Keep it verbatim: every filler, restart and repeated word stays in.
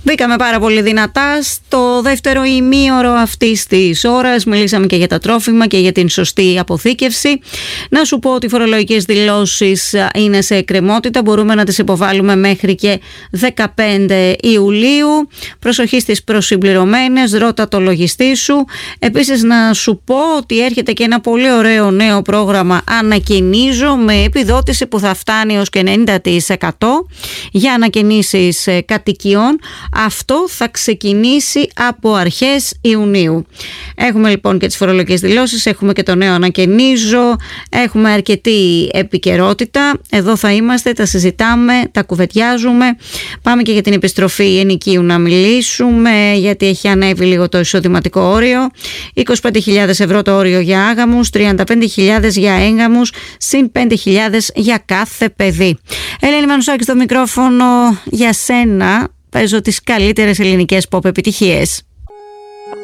Μπήκαμε πάρα πολύ δυνατά στο δεύτερο ημίωρο αυτής της ώρας. Μιλήσαμε και για τα τρόφιμα και για την σωστή αποθήκευση. Να σου πω ότι οι φορολογικές δηλώσεις είναι σε εκκρεμότητα. Μπορούμε να τις υποβάλουμε μέχρι και δεκαπέντε Ιουλίου. Προσοχή στις προσυμπληρωμένες, ρώτα το λογιστή σου. Επίσης να σου πω ότι έρχεται και ένα πολύ ωραίο νέο πρόγραμμα Ανακαινίζω, με επιδότηση που θα φτάνει ως και ενενήντα τοις εκατό για ανακαινήσεις κατοικιών. Αυτό θα ξεκινήσει από αρχές Ιουνίου. Έχουμε λοιπόν και τις φορολογικές δηλώσεις, έχουμε και το νέο Ανακαινίζω, έχουμε αρκετή επικαιρότητα. Εδώ θα είμαστε, τα συζητάμε, τα κουβεντιάζουμε. Πάμε και για την επιστροφή ενοικίου να μιλήσουμε, γιατί έχει ανέβει λίγο το εισοδηματικό όριο. είκοσι πέντε χιλιάδες ευρώ το όριο για άγαμους, τριάντα πέντε χιλιάδες για έγγαμους, συν πέντε χιλιάδες για κάθε παιδί. Ελένη Μανουσάκη στο μικρόφωνο για σένα. Παίζω τις καλύτερες ελληνικές pop επιτυχίες.